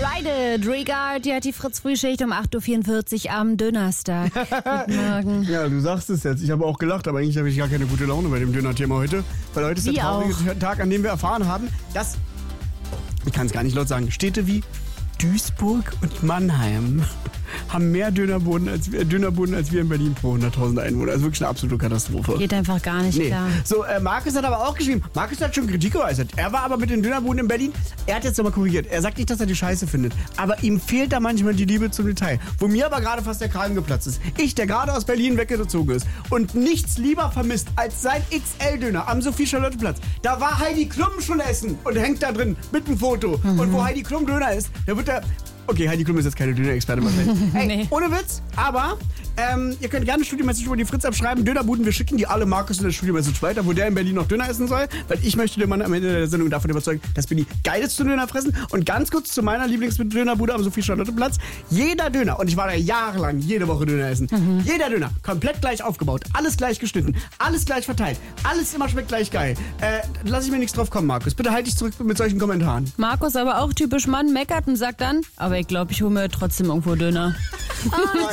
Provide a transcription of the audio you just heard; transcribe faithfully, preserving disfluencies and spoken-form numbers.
Ride it, Regard, die hat die Fritz-Frühschicht um acht Uhr vierundvierzig am Donnerstag. Guten Morgen. Ja, du sagst es jetzt. Ich habe auch gelacht, aber eigentlich habe ich gar keine gute Laune bei dem Döner-Thema heute. Weil heute ist der Wie traurige auch. Tag, an dem wir erfahren haben, dass, ich kann es gar nicht laut sagen, Städte wie Duisburg und Mannheim haben mehr Dönerbuden als, äh, Dönerbuden als wir in Berlin pro hunderttausend Einwohner. Also wirklich eine absolute Katastrophe. Geht einfach gar nicht Nee. klar. So, äh, Markus hat aber auch geschrieben. Markus hat schon Kritik geäußert. Er war aber mit den Dönerbuden in Berlin. Er hat jetzt nochmal korrigiert. Er sagt nicht, dass er die Scheiße findet. Aber ihm fehlt da manchmal die Liebe zum Detail. Wo mir aber gerade fast der Kragen geplatzt ist. Ich, der gerade aus Berlin weggezogen ist und nichts lieber vermisst als sein X L-Döner am Sophie-Charlotte-Platz. Da war Heidi Klum schon essen und hängt da drin mit einem Foto. Mhm. Und wo Heidi Klum Döner ist, da wird er... Okay, Heidi Klum ist jetzt keine Döner-Experte. Ey, Nee. ohne Witz, aber ähm, ihr könnt gerne eine Studio-Message über die Fritz abschreiben. Dönerbuden, wir schicken die alle Markus in der Studio-Message weiter, wo der in Berlin noch Döner essen soll. Weil ich möchte den Mann am Ende der Sendung davon überzeugen, dass wir die geilsten Döner fressen. Und ganz kurz zu meiner Lieblingsdönerbude am Sophie-Charlotte-Platz. Jeder Döner, und ich war da jahrelang jede Woche Döner essen. Mhm. Jeder Döner, komplett gleich aufgebaut, alles gleich geschnitten, alles gleich verteilt, alles immer schmeckt gleich geil. Äh, lass ich mir nichts drauf kommen, Markus. Bitte halt dich zurück mit solchen Kommentaren. Markus aber auch typisch Mann, meckert und sagt dann, aber ich glaube, ich hole mir trotzdem irgendwo Döner.